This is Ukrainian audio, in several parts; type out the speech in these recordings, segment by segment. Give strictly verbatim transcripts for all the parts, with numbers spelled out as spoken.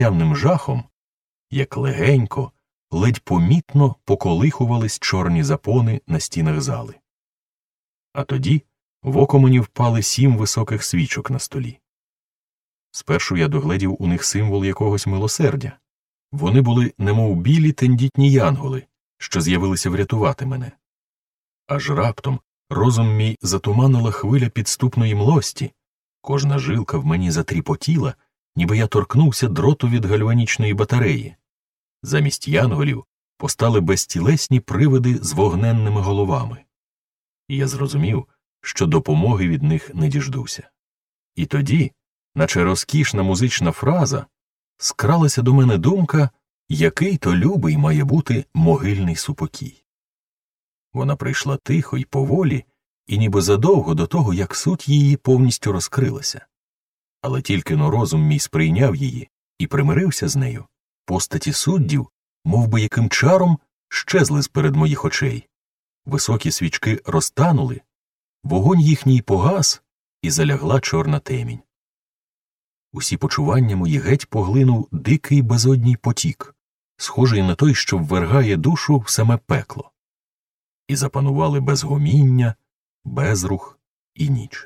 явним жахом, як легенько, ледь помітно поколихувались чорні запони на стінах зали. А тоді в око мені впали сім високих свічок на столі. Спершу я догледів у них символ якогось милосердя. Вони були немов білі тендітні янголи, що з'явилися врятувати мене. Аж раптом розум мій затуманила хвиля підступної млості, кожна жилка в мені затріпотіла, ніби я торкнувся дроту від гальванічної батареї. Замість янголів постали безтілесні привиди з вогненними головами. І я зрозумів, що допомоги від них не діждуся. І тоді, наче розкішна музична фраза, скралася до мене думка, який то любий має бути могильний супокій. Вона прийшла тихо й поволі, і ніби задовго до того, як суть її повністю розкрилася. Але тільки-но розум мій сприйняв її і примирився з нею, постаті суддів, мов би яким чаром, щезли з-перед моїх очей. Високі свічки розтанули, вогонь їхній погас, і залягла чорна темінь. Усі почування мої геть поглинув дикий безодній потік, схожий на той, що ввергає душу в саме пекло. І запанували безгоміння, безрух і ніч.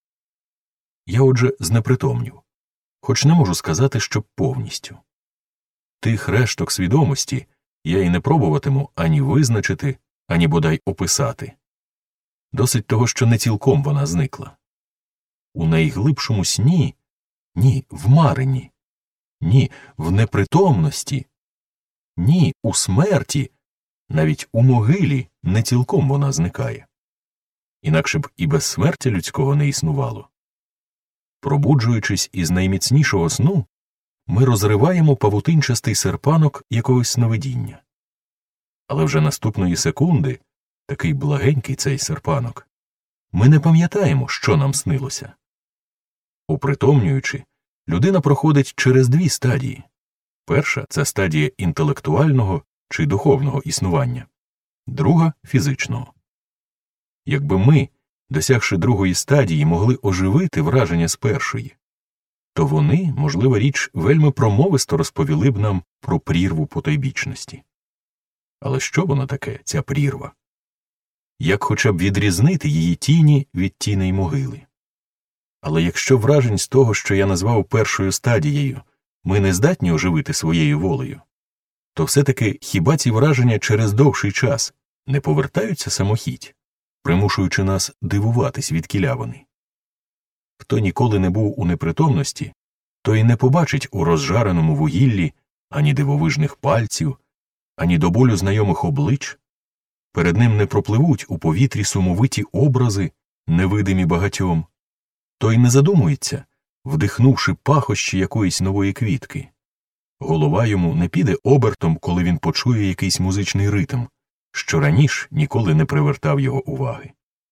Я, отже, знепритомнів, хоч не можу сказати, що повністю. Тих решток свідомості я і не пробуватиму ані визначити, ані бодай описати. Досить того, що не цілком вона зникла. У найглибшому сні, ні, в маренні, ні, в непритомності, ні, у смерті, навіть у могилі не цілком вона зникає. Інакше б і безсмертя людського не існувало. Пробуджуючись із найміцнішого сну, ми розриваємо павутинчастий серпанок якогось сновидіння. Але вже наступної секунди, такий благенький цей серпанок, ми не пам'ятаємо, що нам снилося. Упритомнюючи, людина проходить через дві стадії. Перша – це стадія інтелектуального чи духовного існування, друга – фізичного. Якби ми, досягши другої стадії, могли оживити враження з першої, то вони, можлива річ, вельми промовисто розповіли б нам про прірву потойбічності. Але що воно таке, ця прірва? Як хоча б відрізнити її тіні від тіней могили? Але якщо вражень з того, що я назвав першою стадією, ми не здатні оживити своєю волею, то все-таки хіба ці враження через довший час не повертаються самохідь, примушуючи нас дивуватись, відкіля вони? Хто ніколи не був у непритомності, той не побачить у розжареному вугіллі ані дивовижних пальців, ані до болю знайомих облич. Перед ним не пропливуть у повітрі сумовиті образи, невидимі багатьом. Той не задумується, вдихнувши пахощі якоїсь нової квітки. Голова йому не піде обертом, коли він почує якийсь музичний ритм, що раніше ніколи не привертав його уваги.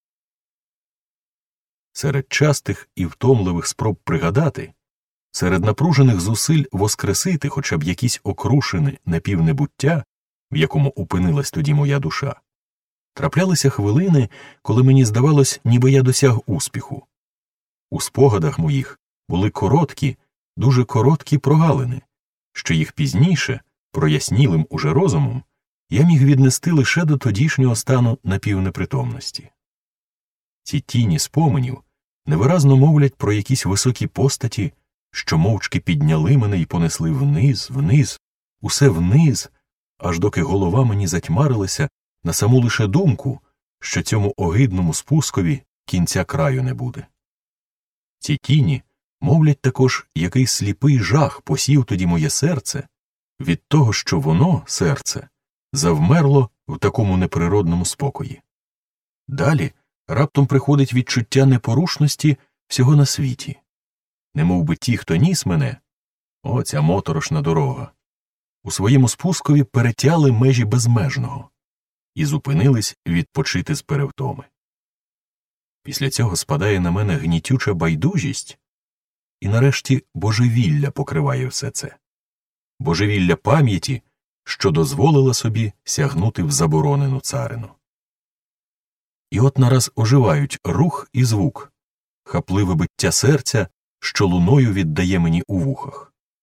Серед частих і втомливих спроб пригадати, серед напружених зусиль воскресити хоча б якісь окрушини напівнебуття, в якому опинилась тоді моя душа, траплялися хвилини, коли мені здавалось, ніби я досяг успіху. У спогадах моїх були короткі, дуже короткі прогалини, що їх пізніше, прояснілим уже розумом, я міг віднести лише до тодішнього стану напівнепритомності. Ці тіні споменів невиразно мовлять про якісь високі постаті, що мовчки підняли мене і понесли вниз, вниз, усе вниз, аж доки голова мені затьмарилася на саму лише думку, що цьому огидному спускові кінця краю не буде. Ці тіні мовлять також, який сліпий жах посів тоді моє серце від того, що воно, серце, завмерло в такому неприродному спокої. Далі раптом приходить відчуття непорушності всього на світі. Немов би ті, хто ніс мене, о, ця моторошна дорога, у своєму спускові перетяли межі безмежного і зупинились відпочити з перевтоми. Після цього спадає на мене гнітюча байдужість, і нарешті божевілля покриває все це. Божевілля пам'яті, що дозволила собі сягнути в заборонену царину. І от нараз оживають рух і звук, хапливе биття серця, що луною віддає мені у вухах.